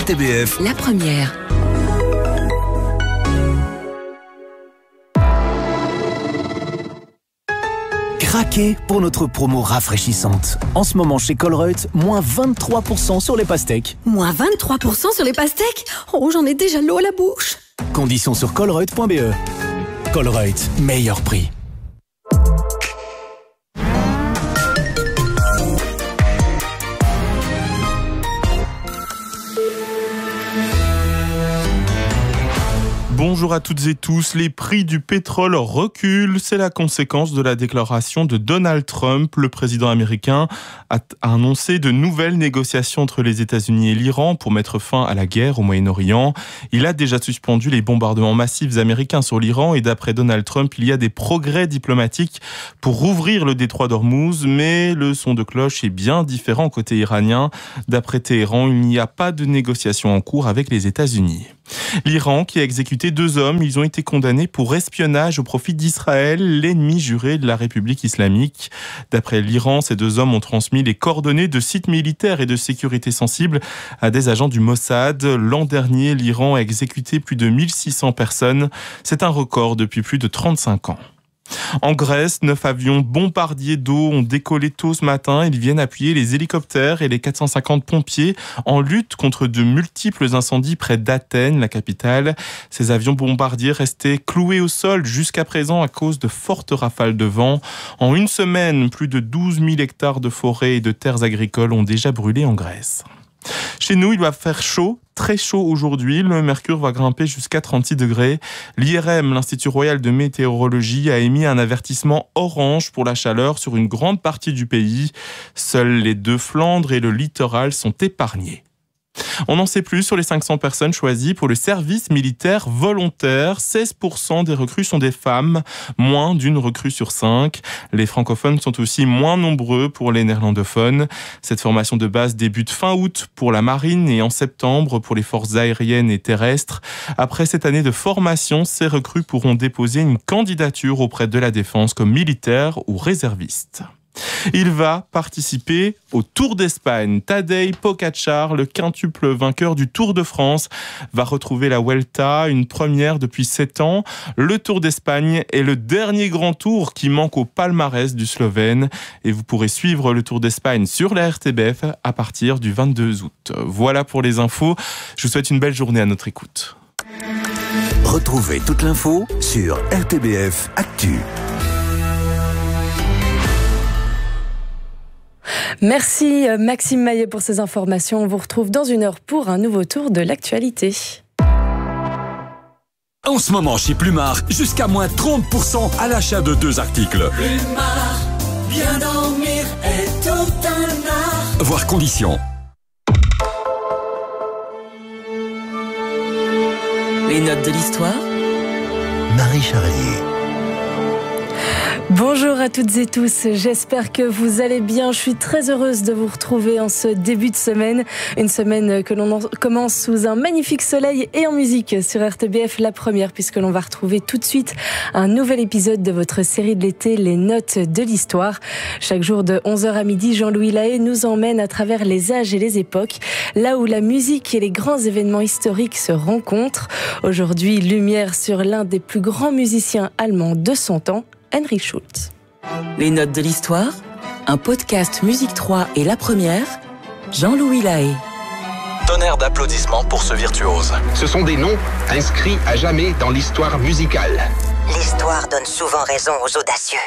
RTBF, la première. Craquez pour notre promo rafraîchissante. En ce moment chez Colruyt, moins 23% sur les pastèques. Moins 23% sur les pastèques ? Oh, j'en ai déjà l'eau à la bouche. Conditions sur colruyt.be. Colruyt, meilleur prix. Bonjour à toutes et tous, les prix du pétrole reculent, c'est la conséquence de la déclaration de Donald Trump. Le président américain a annoncé de nouvelles négociations entre les États-Unis et l'Iran pour mettre fin à la guerre au Moyen-Orient. Il a déjà suspendu les bombardements massifs américains sur l'Iran et d'après Donald Trump, il y a des progrès diplomatiques pour rouvrir le détroit d'Ormuz, mais le son de cloche est bien différent côté iranien. D'après Téhéran, il n'y a pas de négociations en cours avec les États-Unis. L'Iran qui a exécuté 2 hommes, ils ont été condamnés pour espionnage au profit d'Israël, l'ennemi juré de la République islamique. D'après l'Iran, ces 2 hommes ont transmis les coordonnées de sites militaires et de sécurité sensibles à des agents du Mossad. L'an dernier, l'Iran a exécuté plus de 1600 personnes. C'est un record depuis plus de 35 ans. En Grèce, 9 avions bombardiers d'eau ont décollé tôt ce matin. Ils viennent appuyer les hélicoptères et les 450 pompiers en lutte contre de multiples incendies près d'Athènes, la capitale. Ces avions bombardiers restaient cloués au sol jusqu'à présent à cause de fortes rafales de vent. En une semaine, plus de 12 000 hectares de forêts et de terres agricoles ont déjà brûlé en Grèce. Chez nous, il va faire chaud, très chaud aujourd'hui. Le mercure va grimper jusqu'à 36 degrés. L'IRM, l'Institut Royal de Météorologie, a émis un avertissement orange pour la chaleur sur une grande partie du pays. Seuls les 2 Flandres et le littoral sont épargnés. On en sait plus sur les 500 personnes choisies pour le service militaire volontaire. 16% des recrues sont des femmes, moins d'1 recrue sur 5. Les francophones sont aussi moins nombreux pour les néerlandophones. Cette formation de base débute fin août pour la marine et en septembre pour les forces aériennes et terrestres. Après cette année de formation, ces recrues pourront déposer une candidature auprès de la défense comme militaire ou réserviste. Il va participer au Tour d'Espagne. Tadej Pogačar, le quintuple vainqueur du Tour de France, va retrouver la Vuelta, une première depuis 7 ans. Le Tour d'Espagne est le dernier grand tour qui manque au palmarès du Slovène. Et vous pourrez suivre le Tour d'Espagne sur la RTBF à partir du 22 août. Voilà pour les infos. Je vous souhaite une belle journée à notre écoute. retrouvez toute l'info sur RTBF Actu. Merci Maxime Maillet pour ces informations. On vous retrouve dans 1 heure pour un nouveau tour de l'actualité. En ce moment chez Plumard, jusqu'à moins 30% à l'achat de 2 articles. Plumard, bien dormir est tout un art. Voir conditions. Les notes de l'histoire. Marie Charlier. Bonjour à toutes et tous, j'espère que vous allez bien. Je suis très heureuse de vous retrouver en ce début de semaine. Une semaine que l'on commence sous un magnifique soleil et en musique sur RTBF, la première, puisque l'on va retrouver tout de suite un nouvel épisode de votre série de l'été, Les Notes de l'Histoire. Chaque jour de 11h à midi, Jean-Louis Lahaye nous emmène à travers les âges et les époques, là où la musique et les grands événements historiques se rencontrent. Aujourd'hui, lumière sur l'un des plus grands musiciens allemands de son temps, Heinrich Schütz. Les Notes de l'Histoire, un podcast Musique 3 et la première, Jean-Louis Lahaye. Tonnerre d'applaudissements pour ce virtuose. Ce sont des noms inscrits à jamais dans l'histoire musicale. L'histoire donne souvent raison aux audacieux.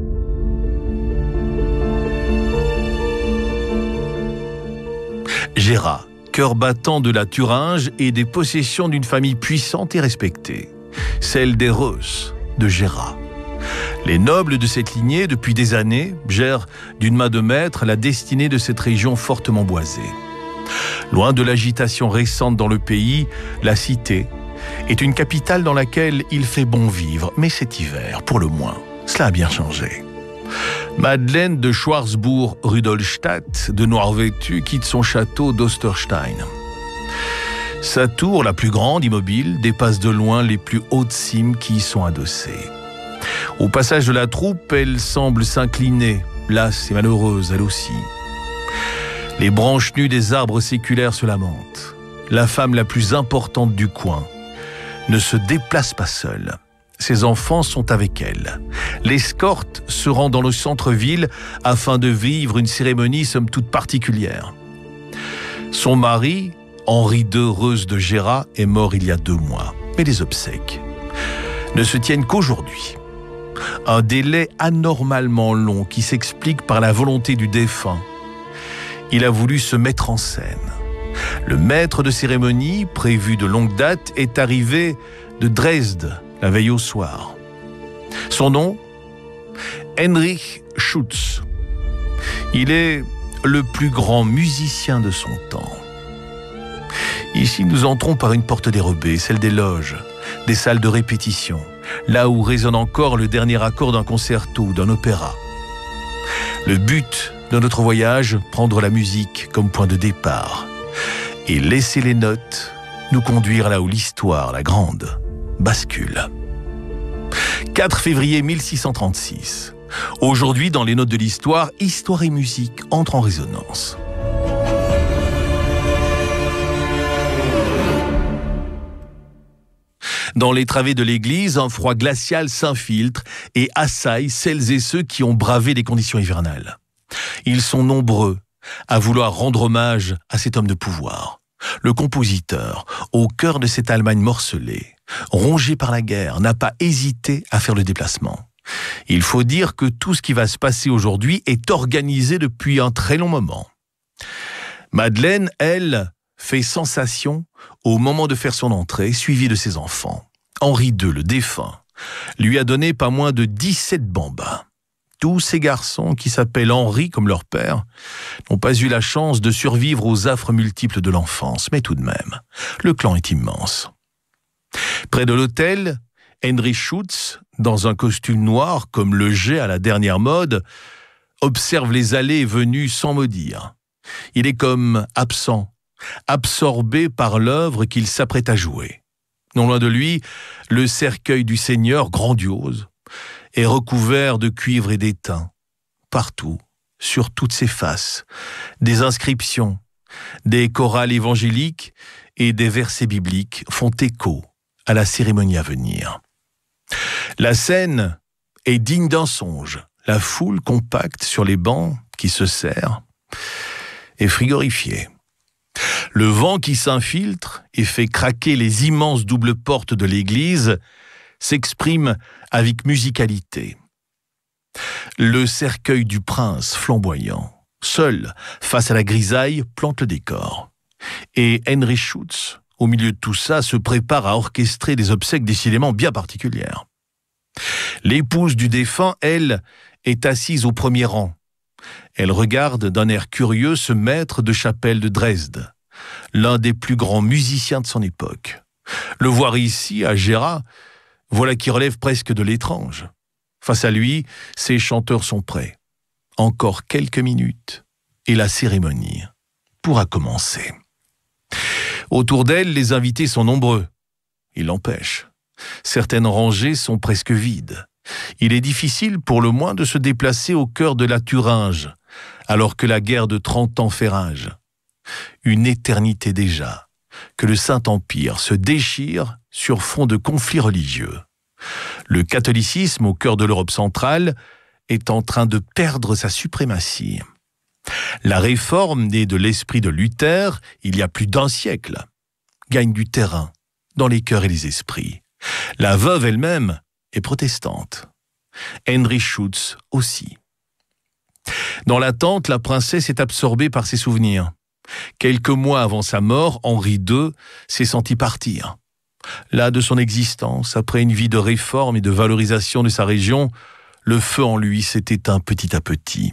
Gera, cœur battant de la Thuringe et des possessions d'une famille puissante et respectée, celle des Reuss de Gera. Les nobles de cette lignée, depuis des années, gèrent d'une main de maître la destinée de cette région fortement boisée. Loin de l'agitation récente dans le pays, la cité est une capitale dans laquelle il fait bon vivre, mais cet hiver, pour le moins, cela a bien changé. Madeleine de Schwarzbourg-Rudolstadt, de noir vêtue, quitte son château d'Osterstein. Sa tour, la plus grande, immobile, dépasse de loin les plus hautes cimes qui y sont adossées. Au passage de la troupe, elle semble s'incliner, lasse et malheureuse, elle aussi. Les branches nues des arbres séculaires se lamentent. la femme la plus importante du coin, ne se déplace pas seule. Ses enfants sont avec elle. L'escorte se rend dans le centre-ville afin de vivre une cérémonie somme toute particulière. Son mari, Henri II Reuss de Gérard, est mort il y a 2 mois. Mais les obsèques ne se tiennent qu'aujourd'hui. Un délai anormalement long qui s'explique par la volonté du défunt. Il a voulu se mettre en scène. Le maître de cérémonie, prévu de longue date, est arrivé de Dresde la veille au soir. Son nom, Heinrich Schütz. Il est le plus grand musicien de son temps. Ici, nous entrons par une porte dérobée, celle des loges, des salles de répétition, là où résonne encore le dernier accord d'un concerto ou d'un opéra. Le but de notre voyage, prendre la musique comme point de départ et laisser les notes nous conduire là où l'histoire, la grande, bascule. 4 février 1636. Aujourd'hui, dans les notes de l'histoire, histoire et musique entrent en résonance. Dans les travées de l'église, un froid glacial s'infiltre et assaille celles et ceux qui ont bravé les conditions hivernales. Ils sont nombreux à vouloir rendre hommage à cet homme de pouvoir. Le compositeur, au cœur de cette Allemagne morcelée, rongée par la guerre, n'a pas hésité à faire le déplacement. Il faut dire que tout ce qui va se passer aujourd'hui est organisé depuis un très long moment. Madeleine, elle, fait sensation au moment de faire son entrée, suivie de ses enfants. Henri II, le défunt, lui a donné pas moins de 17 bambins. Tous ces garçons, qui s'appellent Henri comme leur père, n'ont pas eu la chance de survivre aux affres multiples de l'enfance, mais tout de même, le clan est immense. Près de l'autel, Heinrich Schütz, dans un costume noir comme le jet à la dernière mode, observe les allées et venues sans mot dire. Il est comme absent, absorbé par l'œuvre qu'il s'apprête à jouer. Non loin de lui, le cercueil du Seigneur, grandiose, est recouvert de cuivre et d'étain. Partout, sur toutes ses faces, des inscriptions, des chorales évangéliques et des versets bibliques font écho à la cérémonie à venir. La scène est digne d'un songe. La foule compacte sur les bancs qui se serrent est frigorifiée. Le vent qui s'infiltre et fait craquer les immenses doubles portes de l'église s'exprime avec musicalité. Le cercueil du prince flamboyant, seul face à la grisaille, plante le décor. Et Heinrich Schütz, au milieu de tout ça, se prépare à orchestrer des obsèques décidément bien particulières. L'épouse du défunt, elle, est assise au premier rang. Elle regarde d'un air curieux ce maître de chapelle de Dresde, l'un des plus grands musiciens de son époque. Le voir ici, à Gérard, voilà qui relève presque de l'étrange. Face à lui, ses chanteurs sont prêts. Encore quelques minutes, et la cérémonie pourra commencer. Autour d'elle, les invités sont nombreux. Il l'empêche. Certaines rangées sont presque vides. Il est difficile pour le moins de se déplacer au cœur de la Thuringe, alors que la guerre de 30 ans fait rage. Une éternité déjà, que le Saint-Empire se déchire sur fond de conflits religieux. Le catholicisme au cœur de l'Europe centrale est en train de perdre sa suprématie. La réforme née de l'esprit de Luther, il y a plus d'un siècle, gagne du terrain dans les cœurs et les esprits. La veuve elle-même est protestante. Heinrich Schütz aussi. Dans l'attente, la princesse est absorbée par ses souvenirs. Quelques mois avant sa mort, Henri II s'est senti partir. Là de son existence, après une vie de réforme et de valorisation de sa région, le feu en lui s'est éteint petit à petit.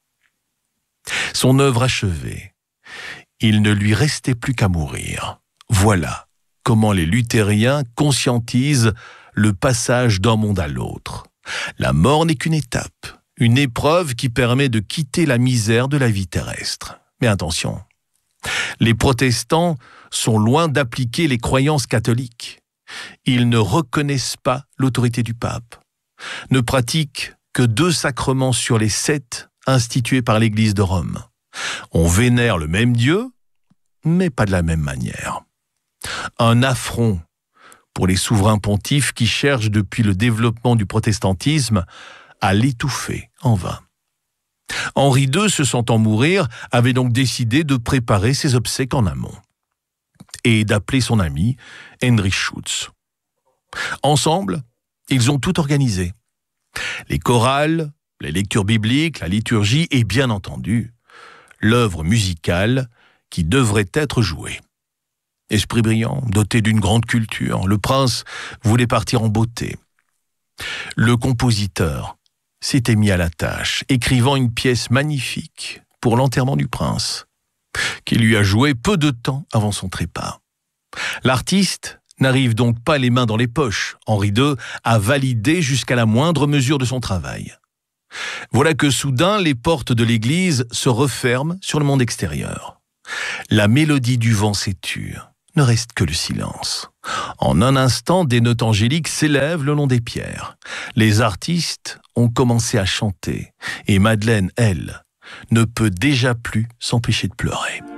Son œuvre achevée, il ne lui restait plus qu'à mourir. Voilà comment les luthériens conscientisent le passage d'un monde à l'autre. La mort n'est qu'une étape, une épreuve qui permet de quitter la misère de la vie terrestre. Mais attention, les protestants sont loin d'appliquer les croyances catholiques. Ils ne reconnaissent pas l'autorité du pape, ne pratiquent que 2 sacrements sur les 7 institués par l'Église de Rome. On vénère le même Dieu, mais pas de la même manière. Un affront pour les souverains pontifes qui cherchent depuis le développement du protestantisme à l'étouffer en vain. Henri II, se sentant mourir, avait donc décidé de préparer ses obsèques en amont et d'appeler son ami Heinrich Schütz. Ensemble, ils ont tout organisé. Les chorales, les lectures bibliques, la liturgie et bien entendu, l'œuvre musicale qui devrait être jouée. Esprit brillant, doté d'une grande culture, le prince voulait partir en beauté. Le compositeur s'était mis à la tâche, écrivant une pièce magnifique pour l'enterrement du prince, qui lui a joué peu de temps avant son trépas. L'artiste n'arrive donc pas les mains dans les poches. Henri II a validé jusqu'à la moindre mesure de son travail. Voilà que soudain, les portes de l'église se referment sur le monde extérieur. La mélodie du vent s'éture, ne reste que le silence. En un instant, des notes angéliques s'élèvent le long des pierres. Les artistes ont commencé à chanter, et Madeleine, elle, ne peut déjà plus s'empêcher de pleurer.